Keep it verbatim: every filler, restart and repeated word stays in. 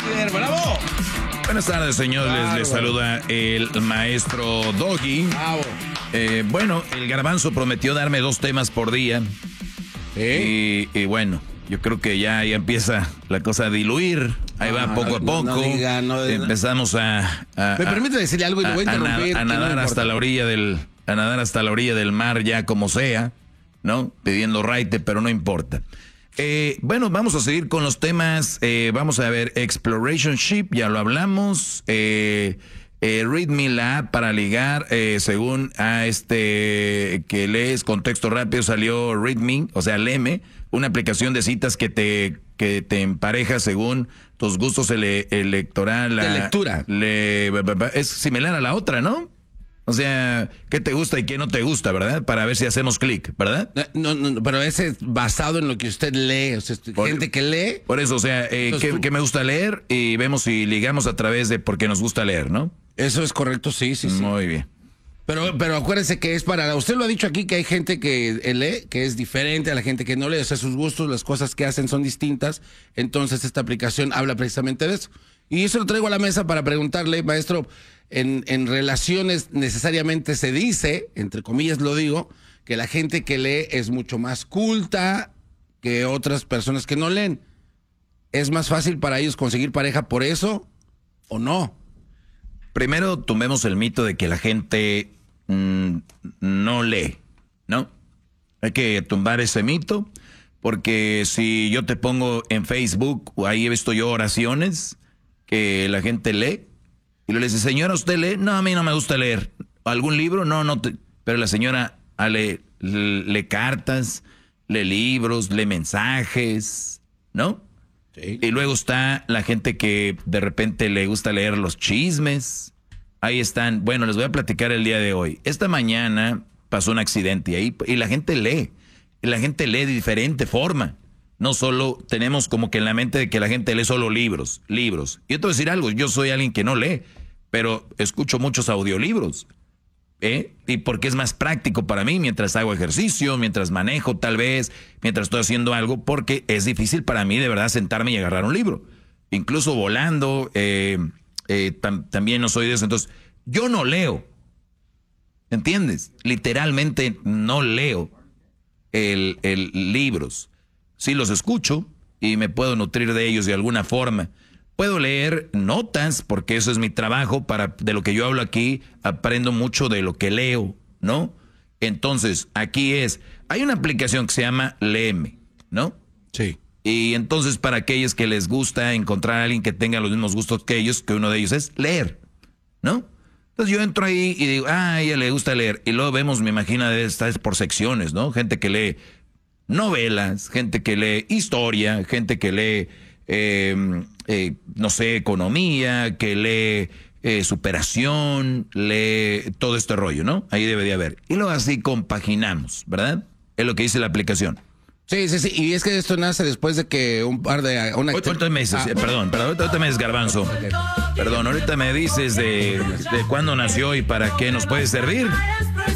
líder, bravo. Buenas tardes, señores. Les, les saluda el maestro Doggy. Bravo. Eh, bueno, el Garbanzo prometió darme dos temas por día. ¿Eh? Y, y bueno, yo creo que ya, ya empieza la cosa a diluir. Ahí Ah, va poco a no, poco. no diga, no, Empezamos a... a ¿Me permite decirle algo y lo voy a a, interrumpir? a, a nadar no hasta la orilla del... A nadar hasta la orilla del mar ya como sea, ¿no? Pidiendo raite, pero no importa. Eh, bueno, vamos a seguir con los temas. Eh, vamos a ver Exploration Ship, ya lo hablamos. Eh, eh, Read Me la app para ligar, eh, según a este que lees contexto rápido, salió Read Me, o sea, léeme, una aplicación de citas que te, que te empareja según tus gustos ele, electoral. De lectura. Le, es similar a la otra, ¿no? O sea, ¿qué te gusta y qué no te gusta, verdad? Para ver si hacemos clic, ¿verdad? No, no, no, pero ese es basado en lo que usted lee. O sea, por, gente que lee. Por eso, o sea, eh, ¿qué, ¿qué me gusta leer? Y vemos si ligamos a través de porque nos gusta leer, ¿no? Eso es correcto, sí, sí, sí. Muy bien. Pero, pero acuérdese que es para... Usted lo ha dicho aquí, que hay gente que lee, que es diferente a la gente que no lee. O sea, sus gustos, las cosas que hacen son distintas. Entonces, esta aplicación habla precisamente de eso. Y eso lo traigo a la mesa para preguntarle, maestro, en, en relaciones necesariamente se dice, entre comillas lo digo, que la gente que lee es mucho más culta que otras personas que no leen. ¿Es más fácil para ellos conseguir pareja por eso o no? Primero, tumbemos el mito de que la gente mmm, no lee, ¿no? Hay que tumbar ese mito, porque si yo te pongo en Facebook, ahí he visto yo oraciones que la gente lee, y le dice, señora, ¿usted lee? No, a mí no me gusta leer. ¿Algún libro? No, no. Te... Pero la señora lee, lee cartas, lee libros, lee mensajes, ¿no? Sí. Y luego está la gente que de repente le gusta leer los chismes. Ahí están. Bueno, les voy a platicar el día de hoy. Esta mañana pasó un accidente y ahí y la gente lee. Y la gente lee de diferente forma. No solo tenemos como que en la mente de que la gente lee solo libros, libros. Y yo te voy a decir algo, yo soy alguien que no lee, pero escucho muchos audiolibros. ¿Eh? Y porque es más práctico para mí mientras hago ejercicio, mientras manejo tal vez, mientras estoy haciendo algo, porque es difícil para mí de verdad sentarme y agarrar un libro. Incluso volando, eh, eh, tam, también no soy de eso. Entonces, yo no leo. ¿Entiendes? Literalmente no leo el, el libros. Sí los escucho y me puedo nutrir de ellos de alguna forma. Puedo leer notas, porque eso es mi trabajo, para de lo que yo hablo aquí, aprendo mucho de lo que leo, ¿no? Entonces, aquí es, hay una aplicación que se llama Léeme, ¿no? Sí. Y entonces para aquellos que les gusta encontrar a alguien que tenga los mismos gustos que ellos, que uno de ellos es leer, ¿no? Entonces yo entro ahí y digo, ah, a ella le gusta leer. Y luego vemos, me imagino, está por secciones, ¿no? Gente que lee novelas, gente que lee historia, gente que lee... Eh, eh, no sé, economía, que lee eh, superación, lee todo este rollo, ¿no? Ahí debe de haber. Y luego así compaginamos, ¿verdad? Es lo que dice la aplicación. Sí, sí, sí. Y es que esto nace después de que un par de... Una... Ahorita me dices, ah. perdón, perdón, ahorita me dices, Garbanzo. Okay. Perdón, ahorita me dices de, de cuándo nació y para qué nos puede servir.